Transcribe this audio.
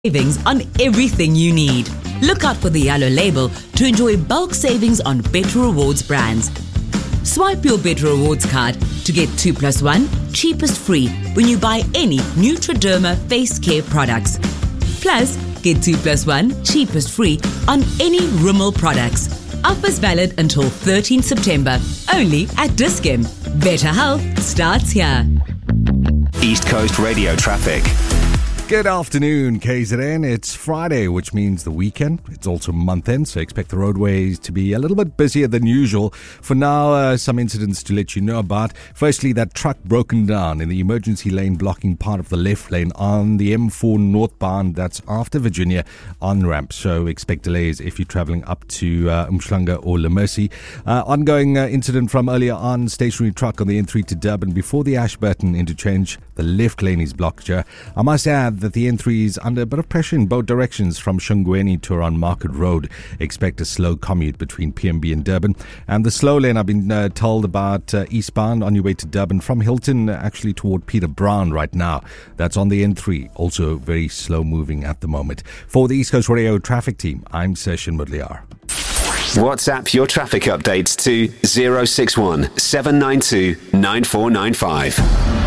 savings on everything you need. Look out for the yellow label to enjoy bulk savings on Better Rewards brands. Swipe your Better Rewards card to get 2+1 cheapest free when you buy any Nutriderma face care products. Plus, get 2+1 cheapest free on any Rimmel products. Offers valid until 13 September, only at Dis-Chem. Better health starts here. East Coast Radio traffic. Good afternoon, KZN. It's Friday, which means the weekend. It's also month end, so expect the roadways to be a little bit busier than usual. For now, some incidents to let you know about. Firstly, that truck broken down in the emergency lane blocking part of the left lane on the M4 northbound. That's after Virginia on-ramp, so expect delays if you're travelling up to Umhlanga or Lemercy. Ongoing incident from earlier on, stationary truck on the N3 to Durban before the Ashburton interchange. The left lane is blocked here. I must add that the N3 is under a bit of pressure in both directions from Shungweni to around Market Road. Expect a slow commute between PMB and Durban. And the slow lane I've been told about eastbound on your way to Durban from Hilton actually toward Peter Brown right now. That's on the N3. Also very slow moving at the moment. For the East Coast Radio traffic team, I'm Session Mudliar. WhatsApp your traffic updates to 061 792 9495.